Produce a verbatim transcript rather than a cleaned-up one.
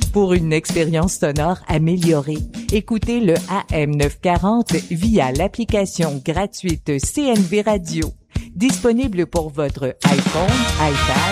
Pour une expérience sonore améliorée, écoutez le A M neuf cent quarante via l'application gratuite C N V Radio, disponible pour votre iPhone, iPad,